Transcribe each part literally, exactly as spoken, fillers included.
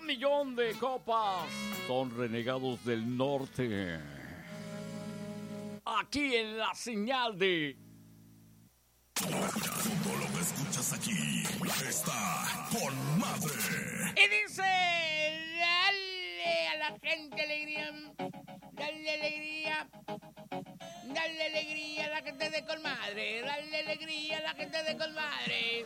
millón de copas. Son Renegados del Norte. Aquí en la señal de... Todo lo que escuchas aquí está con madre. Y dice, dale a la gente alegría, dale alegría, dale alegría a la gente de Colmadre, dale alegría a la gente de Colmadre.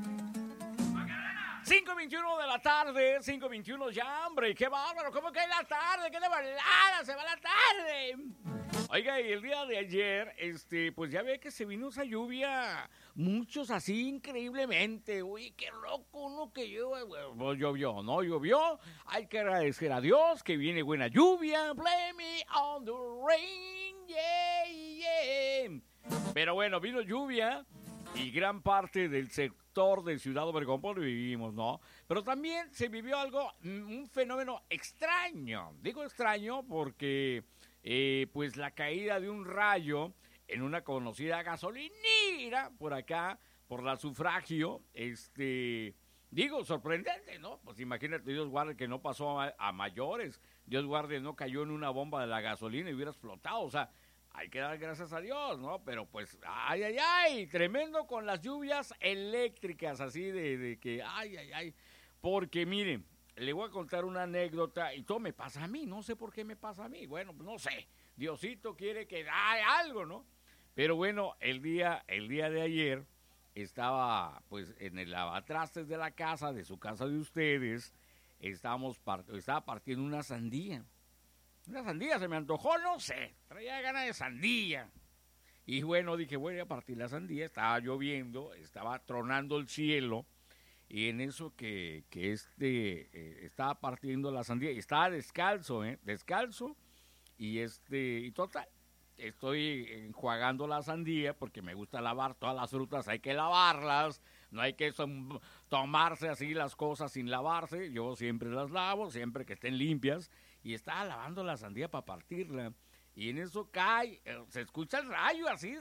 cinco veintiuno de la tarde, cinco veintiuno ya, hombre, qué bárbaro, ¿cómo que es la tarde? ¿Qué de balada? Se va la tarde. Oiga, y el día de ayer, este, pues ya ve que se vino esa lluvia, muchos así increíblemente. Uy, qué loco uno que llueve. Bueno, llovió, ¿no? Llovió. Hay que agradecer a Dios que viene buena lluvia. Blame me on the rain, yeah, yeah. Pero bueno, vino lluvia y gran parte del sector de Ciudad Obregón pues, lo vivimos, ¿no? Pero también se vivió algo, un fenómeno extraño. Digo extraño porque... Eh, pues la caída de un rayo en una conocida gasolinera por acá, por la Sufragio, este, digo, sorprendente, ¿no? Pues imagínate, Dios guarde que no pasó a, a mayores, Dios guarde no cayó en una bomba de la gasolina y hubiera explotado, o sea, hay que dar gracias a Dios, ¿no? Pero pues, ay, ay, ay, tremendo con las lluvias eléctricas, así de, de que, ay, ay, ay, porque miren, le voy a contar una anécdota y todo me pasa a mí, no sé por qué me pasa a mí, bueno, pues no sé, Diosito quiere que haya algo, ¿no? Pero bueno, el día, el día de ayer estaba pues en el lavatrastes de la casa, de su casa de ustedes, estábamos part- estaba partiendo una sandía, una sandía se me antojó, no sé, traía ganas de sandía. Y bueno, dije, voy a partir la sandía, estaba lloviendo, estaba tronando el cielo. Y en eso que, que este eh, estaba partiendo la sandía, y estaba descalzo, ¿eh? Descalzo, y este, y total, estoy enjuagando la sandía porque me gusta lavar todas las frutas, hay que lavarlas, no hay que som- tomarse así las cosas sin lavarse, yo siempre las lavo, siempre que estén limpias, y estaba lavando la sandía para partirla, y en eso cae, eh, se escucha el rayo así,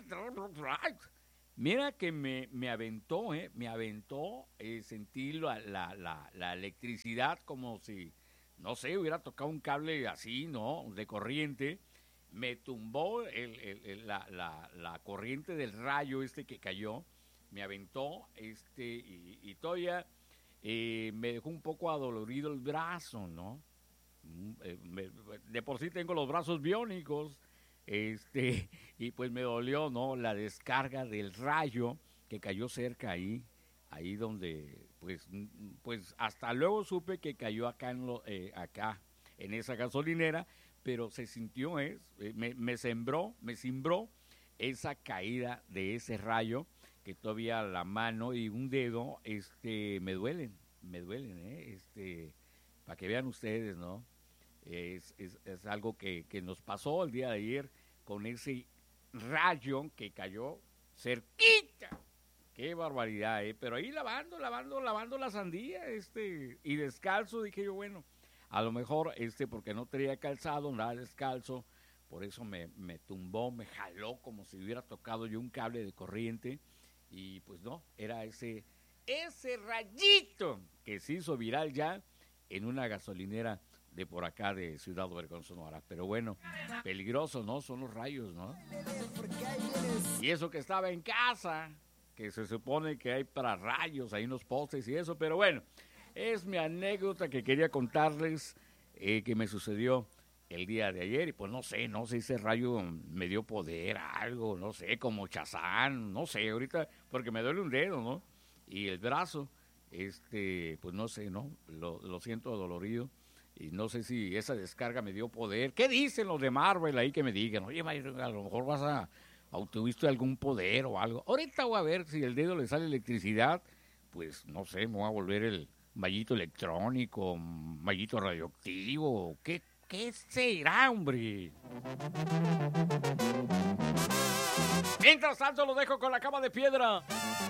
mira que me, me aventó, ¿eh? Me aventó, eh, sentí la, la, la, la electricidad como si, no sé, hubiera tocado un cable así, ¿no? De corriente. Me tumbó el, el, el, la, la, la corriente del rayo este que cayó. Me aventó, este, y, y todavía eh, me dejó un poco adolorido el brazo, ¿no? Eh, me, de por sí tengo los brazos biónicos. Este, y pues me dolió, ¿no? La descarga del rayo que cayó cerca ahí, ahí donde, pues, pues hasta luego supe que cayó acá en lo, eh, acá, en esa gasolinera, pero se sintió, ¿eh? me, me sembró, me cimbró esa caída de ese rayo, que todavía la mano y un dedo, este, me duelen, me duelen, ¿eh? Este, para que vean ustedes, ¿no? Es, es, es algo que, que nos pasó el día de ayer con ese rayo que cayó cerquita. Qué barbaridad, ¿eh? Pero ahí lavando, lavando, lavando la sandía, este, y descalzo, dije yo, bueno, a lo mejor, este, porque no tenía calzado, nada descalzo, por eso me, me tumbó, me jaló como si hubiera tocado yo un cable de corriente, y pues no, era ese, ese rayito que se hizo viral ya en una gasolinera de por acá de Ciudad Obregón, Sonora. Pero bueno, peligroso, ¿no? Son los rayos, ¿no? Y eso que estaba en casa, que se supone que hay para rayos, hay unos postes y eso, pero bueno, es mi anécdota que quería contarles, eh, que me sucedió el día de ayer, y pues no sé, no sé si ese rayo me dio poder, algo, no sé, como Chazán, no sé, ahorita, porque me duele un dedo, ¿no? Y el brazo, este, pues no sé, ¿no? Lo, lo siento dolorido. Y no sé si esa descarga me dio poder. ¿Qué dicen los de Marvel ahí que me digan? Oye, a lo mejor vas a, a tuviste algún poder o algo. Ahorita voy a ver si el dedo le sale electricidad. Pues no sé, me voy a volver el mallito electrónico, mallito radioactivo. ¿Qué, qué será, hombre? Mientras tanto lo dejo con la cama de piedra.